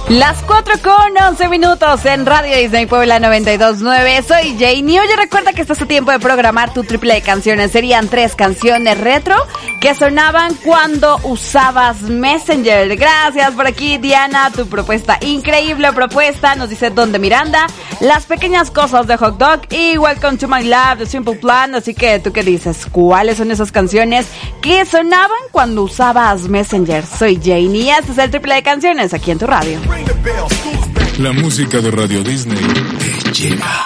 Las 4:11 en Radio Disney Puebla 92.9. Soy Janie. Oye, recuerda que estás a tiempo de programar tu triple de canciones. Serían 3 canciones retro que sonaban cuando usabas Messenger. Gracias por aquí, Diana, tu propuesta. Increíble propuesta. Nos dice Donde Miranda, Las Pequeñas Cosas de Hot Dog y Welcome to My Love de Simple Plan. Así que, ¿tú qué dices? ¿Cuáles son esas canciones que sonaban cuando usabas Messenger? Soy Janie. Este es el triple de canciones aquí en tu radio. La música de Radio Disney te llega.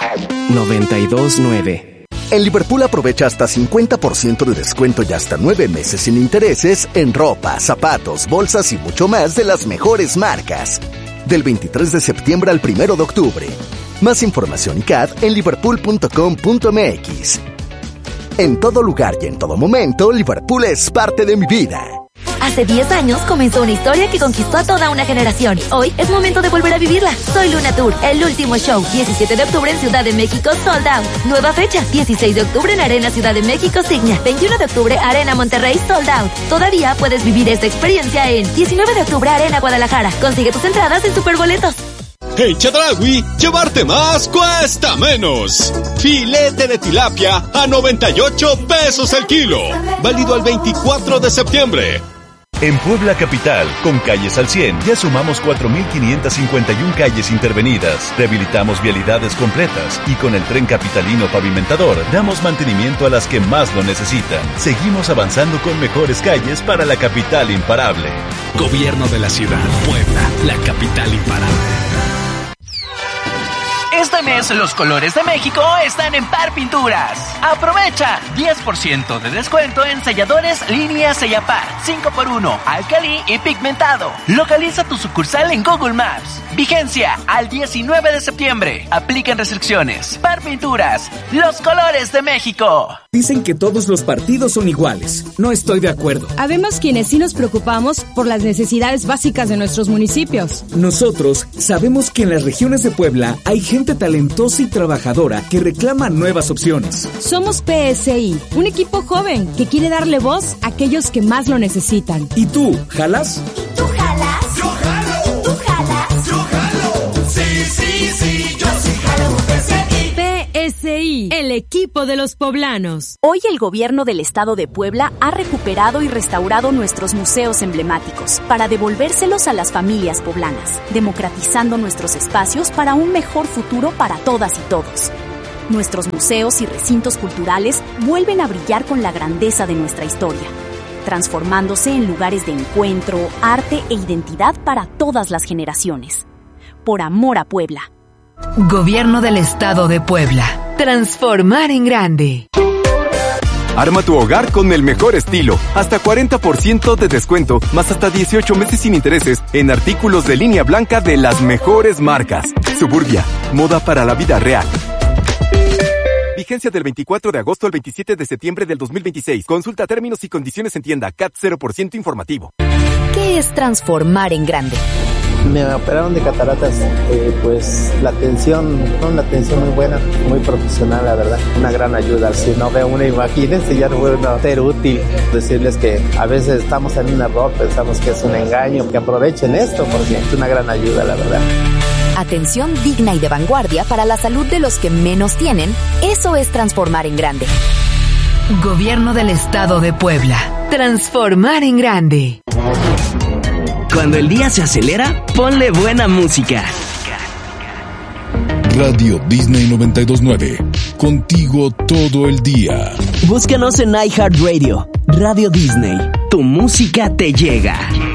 92.9. En Liverpool aprovecha hasta 50% de descuento y hasta 9 meses sin intereses en ropa, zapatos, bolsas y mucho más de las mejores marcas. Del 23 de septiembre al 1 de octubre. Más información y CAD en liverpool.com.mx. En todo lugar y en todo momento, Liverpool es parte de mi vida. Hace 10 años comenzó una historia que conquistó a toda una generación. Hoy es momento de volver a vivirla. Soy Luna Tour, el último show. 17 de octubre en Ciudad de México, sold out. Nueva fecha, 16 de octubre en Arena Ciudad de México, Signia. 21 de octubre, Arena Monterrey, sold out. Todavía puedes vivir esta experiencia en 19 de octubre, Arena Guadalajara. Consigue tus entradas en Superboletos. En Chedraui, llevarte más cuesta menos. Filete de tilapia a 98 pesos el kilo. Válido al 24 de septiembre. En Puebla Capital, con Calles al 100, ya sumamos 4.551 calles intervenidas, rehabilitamos vialidades completas y con el Tren Capitalino Pavimentador damos mantenimiento a las que más lo necesitan. Seguimos avanzando con mejores calles para la capital imparable. Gobierno de la Ciudad, Puebla, la capital imparable. Este mes los colores de México están en Par Pinturas. Aprovecha 10% de descuento en selladores línea Sellapar 5x1, alcalí y pigmentado. Localiza tu sucursal en Google Maps. Vigencia al 19 de septiembre. Aplican restricciones. Par Pinturas, los colores de México. Dicen que todos los partidos son iguales. No estoy de acuerdo. Habemos quienes sí nos preocupamos por las necesidades básicas de nuestros municipios. Nosotros sabemos que en las regiones de Puebla hay gente talentosa y trabajadora que reclama nuevas opciones. Somos PSI, un equipo joven que quiere darle voz a aquellos que más lo necesitan. ¿Y tú, jalas? ¿Y tú jalas? Yo jalo. ¿Tú jalas? Yo jalo. Sí, yo sí jalo. PSI, el equipo de los poblanos. Hoy el gobierno del estado de Puebla ha recuperado y restaurado nuestros museos emblemáticos para devolvérselos a las familias poblanas, democratizando nuestros espacios para un mejor futuro para todas y todos. Nuestros museos y recintos culturales vuelven a brillar con la grandeza de nuestra historia, transformándose en lugares de encuentro, arte e identidad para todas las generaciones. Por amor a Puebla. Gobierno del Estado de Puebla. Transformar en grande. Arma tu hogar con el mejor estilo. Hasta 40% de descuento, más hasta 18 meses sin intereses en artículos de línea blanca de las mejores marcas. Suburbia, moda para la vida real. Vigencia del 24 de agosto al 27 de septiembre del 2026. Consulta términos y condiciones en tienda. CAT 0% informativo. ¿Qué es transformar en grande? Me operaron de cataratas, pues la atención, una atención muy buena, muy profesional, la verdad, una gran ayuda. Si no ve una, imagínense, ya no puede ser útil. Decirles que a veces estamos en un error, pensamos que es un engaño, que aprovechen esto porque es una gran ayuda, la verdad. Atención digna y de vanguardia para la salud de los que menos tienen, eso es transformar en grande. Gobierno del Estado de Puebla. Transformar en grande. Cuando el día se acelera, ponle buena música. Radio Disney 92.9. Contigo todo el día. Búscanos en iHeartRadio. Radio Disney. Tu música te llega.